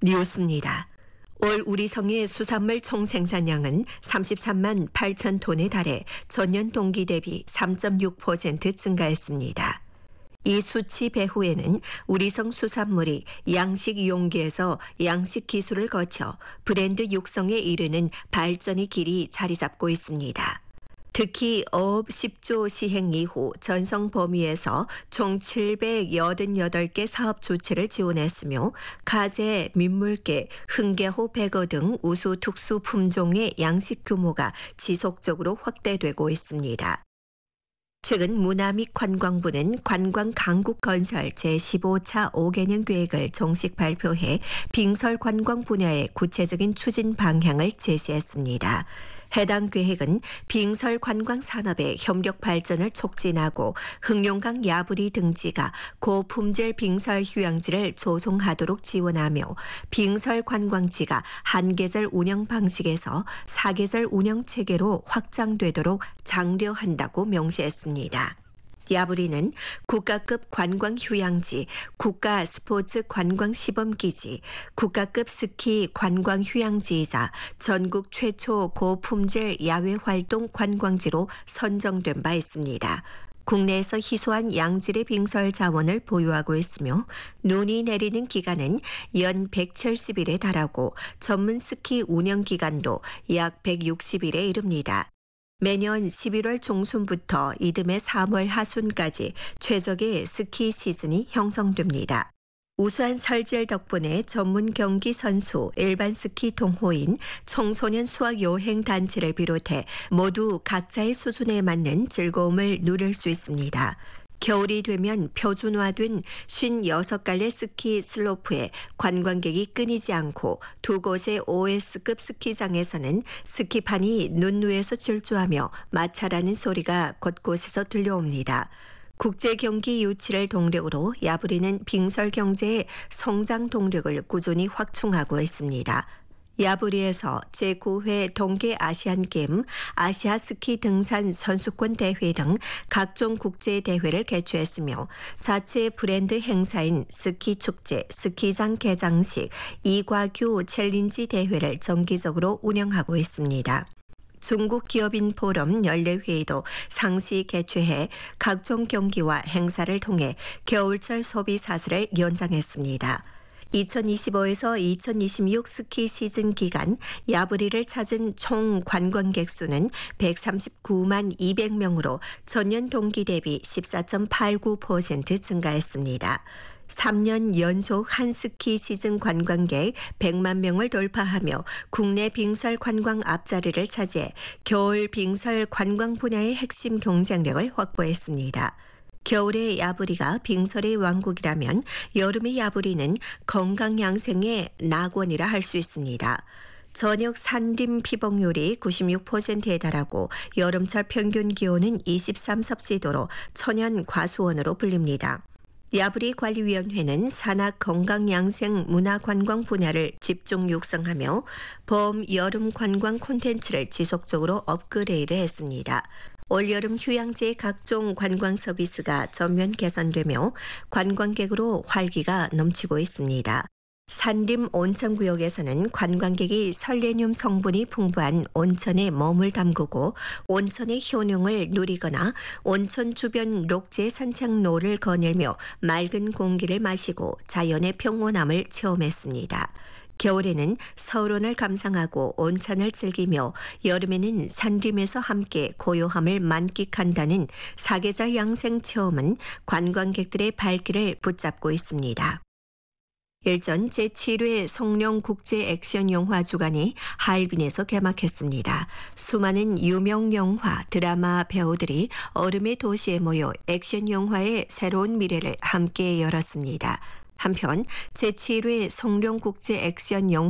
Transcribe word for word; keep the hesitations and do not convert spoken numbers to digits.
뉴스입니다. 올 우리 성의 수산물 총생산량은 삼십삼만 팔천 톤에 달해 전년 동기 대비 삼 점 육 퍼센트 증가했습니다. 이 수치 배후에는 우리성 수산물이 양식 용기에서 양식 기술을 거쳐 브랜드 육성에 이르는 발전의 길이 자리 잡고 있습니다. 특히 어업 십 조 시행 이후 전성 범위에서 총 칠백팔십팔 개 사업 주체를 지원했으며 가재, 민물개, 흥계호 백어 등 우수 특수 품종의 양식 규모가 지속적으로 확대되고 있습니다. 최근 문화 및 관광부는 관광 강국 건설 제십오 차 오 개년 계획을 정식 발표해 빙설 관광 분야의 구체적인 추진 방향을 제시했습니다. 해당 계획은 빙설 관광 산업의 협력 발전을 촉진하고 흑룡강 야부리 등지가 고품질 빙설 휴양지를 조성하도록 지원하며 빙설 관광지가 한 계절 운영 방식에서 사 계절 운영 체계로 확장되도록 장려한다고 명시했습니다. 야부리는 국가급 관광 휴양지, 국가 스포츠 관광 시범기지, 국가급 스키 관광 휴양지이자 전국 최초 고품질 야외 활동 관광지로 선정된 바 있습니다. 국내에서 희소한 양질의 빙설 자원을 보유하고 있으며 눈이 내리는 기간은 연 백칠십 일에 달하고 전문 스키 운영 기간도 약 백육십 일에 이릅니다. 매년 십일월 중순부터 이듬해 삼월 하순까지 최적의 스키 시즌이 형성됩니다. 우수한 설질 덕분에 전문 경기 선수, 일반 스키 동호인, 청소년 수학 여행 단체를 비롯해 모두 각자의 수준에 맞는 즐거움을 누릴 수 있습니다. 겨울이 되면 표준화된 오십육 갈래 스키 슬로프에 관광객이 끊이지 않고 두 곳의 오에스급 스키장에서는 스키판이 눈 위에서 질주하며 마찰하는 소리가 곳곳에서 들려옵니다. 국제 경기 유치를 동력으로 야부리는 빙설 경제의 성장 동력을 꾸준히 확충하고 있습니다. 야부리에서 제구 회 동계 아시안게임, 아시아 스키 등산 선수권 대회 등 각종 국제 대회를 개최했으며 자체 브랜드 행사인 스키 축제, 스키장 개장식, 이과규 챌린지 대회를 정기적으로 운영하고 있습니다. 중국 기업인 포럼 연례회의도 상시 개최해 각종 경기와 행사를 통해 겨울철 소비 사슬을 연장했습니다. 이천이십오에서 이천이십육 스키 시즌 기간 야부리를 찾은 총 관광객 수는 백삼십구만 이백 명으로 전년 동기 대비 십사 점 팔구 퍼센트 증가했습니다. 삼 년 연속 한 스키 시즌 관광객 백만 명을 돌파하며 국내 빙설 관광 앞자리를 차지해 겨울 빙설 관광 분야의 핵심 경쟁력을 확보했습니다. 겨울의 야부리가 빙설의 왕국이라면 여름의 야부리는 건강 양생의 낙원이라 할 수 있습니다. 저녁 산림 피복률이 구십육 퍼센트에 달하고 여름철 평균 기온은 이십삼 섭씨도로 천연 과수원으로 불립니다. 야부리 관리위원회는 산악 건강양생 문화관광 분야를 집중 육성하며 봄, 여름 관광 콘텐츠를 지속적으로 업그레이드했습니다. 올여름 휴양지의 각종 관광 서비스가 전면 개선되며 관광객으로 활기가 넘치고 있습니다. 산림 온천구역에서는 관광객이 설레늄 성분이 풍부한 온천에 몸을 담그고 온천의 효능을 누리거나 온천 주변 녹지 산책로를 거닐며 맑은 공기를 마시고 자연의 평온함을 체험했습니다. 겨울에는 서울원을 감상하고 온천을 즐기며 여름에는 산림에서 함께 고요함을 만끽한다는 사계절 양생 체험은 관광객들의 발길을 붙잡고 있습니다. 일전 제칠 회 송룡 국제 액션 영화 주간이 하얼빈에서 개막했습니다. 수많은 유명 영화, 드라마 배우들이 얼음의 도시에 모여 액션 영화의 새로운 미래를 함께 열었습니다. 한편 제칠 회 송룡 국제 액션 영화